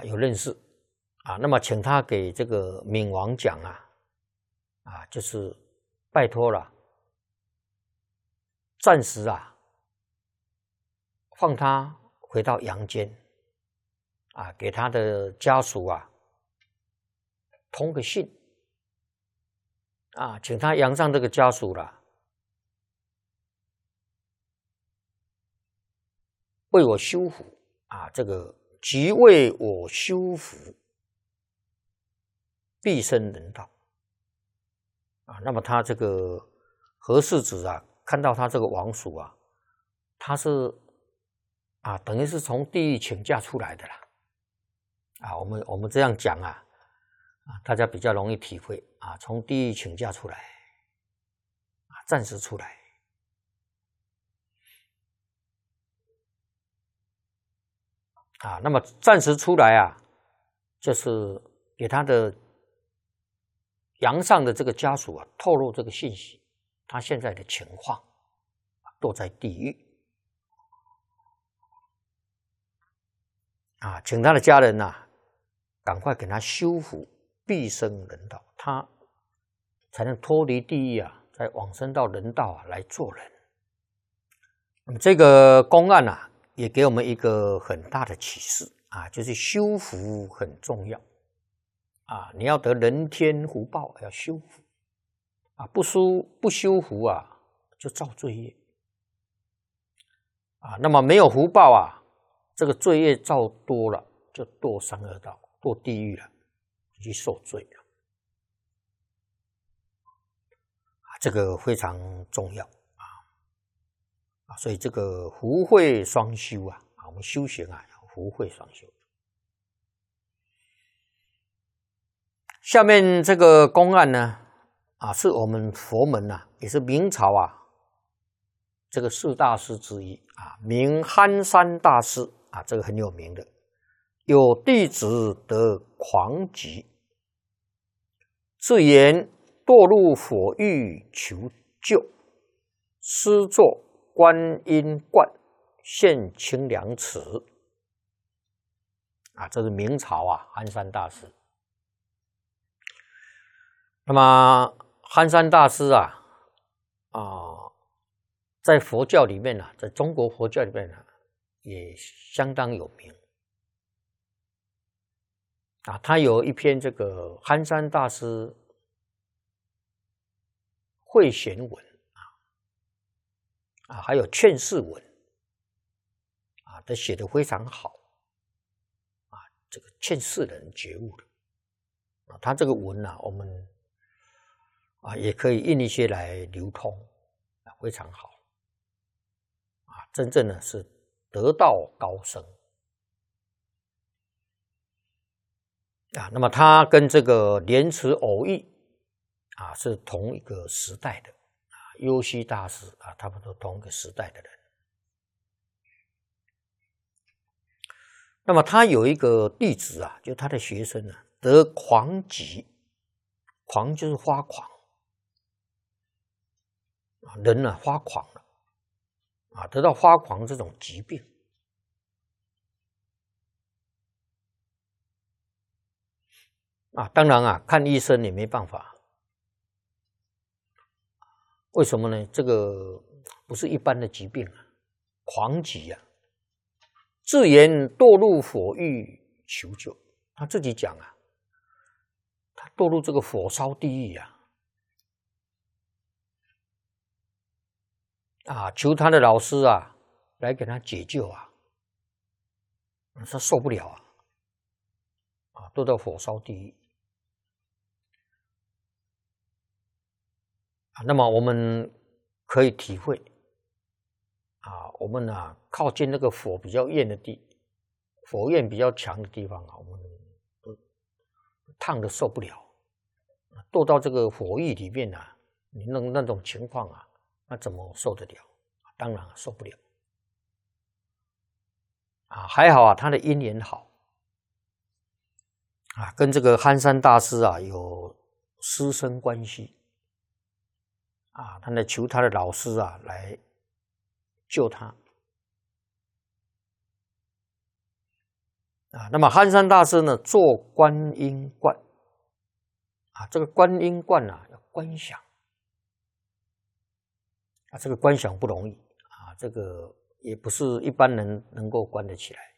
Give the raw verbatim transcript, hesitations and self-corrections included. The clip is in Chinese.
啊有认识啊，那么请他给这个闵王讲啊，啊就是拜托了，暂时啊放他回到阳间啊，给他的家属啊通个信啊，请他阳上这个家属了，为我修福啊，这个即为我修福，必生人道啊。那么他这个何世子啊，看到他这个王叔啊，他是啊，等于是从地狱请假出来的啦啊。我们我们这样讲啊，啊，大家比较容易体会啊，从地狱请假出来啊，暂时出来啊。那么暂时出来啊，就是给他的阳上的这个家属啊，透露这个信息，他现在的情况都在地狱啊，请他的家人呐、啊，赶快给他修福，必生人道，他才能脱离地狱啊，再往生到人道啊来做人。那么这个公案啊，也给我们一个很大的启示啊，就是修福很重要啊，你要得人天福报，要修福啊，不修不修福啊，就造罪业啊。那么没有福报啊，这个罪业造多了，就堕三恶道，堕地狱了，去受罪了啊，这个非常重要啊啊，所以这个福慧双修啊，啊，我们修行啊，福慧双修。下面这个公案呢，啊，是我们佛门啊，也是明朝啊，这个四大师之一啊，名憨山大师啊，这个很有名的。有弟子得狂疾，自言堕入火狱求救，师作观音观，现清凉池。啊，这是明朝啊，憨山大师。那么憨山大师啊，啊，在佛教里面啊，在中国佛教里面啊，也相当有名啊。他有一篇这个憨山大师慧贤文啊，啊，还有劝世文啊，都写得非常好啊。这个劝世人觉悟的啊，他这个文啊，我们啊，也可以印一些来流通，啊，非常好，啊，真正的是得道高僧，啊，那么他跟这个莲池偶遇，啊，是同一个时代的，啊，优溪大师啊，他们都同一个时代的人。那么他有一个弟子啊，就他的学生啊，得狂疾，狂就是发狂。人啊发狂了啊，得到发狂这种疾病啊，当然啊，看医生也没办法。为什么呢？这个不是一般的疾病啊，狂疾啊，自言堕入火狱求救。他自己讲啊，他堕入这个火烧地狱啊。啊，求他的老师啊，来给他解救啊，他受不了啊，啊，都到火烧地狱啊。那么我们可以体会啊，我们啊靠近那个火比较焰的地，火焰比较强的地方啊，我们都烫的受不了，堕到这个火狱里面啊，你那那种情况啊。那怎么受得了？当然受不了啊！还好啊，他的因缘好啊，跟这个憨山大师啊有师生关系啊，他来求他的老师啊来救他啊。那么憨山大师呢，做观音观啊，这个观音观啊，要观想啊，这个观想不容易啊，这个也不是一般人能够观得起来。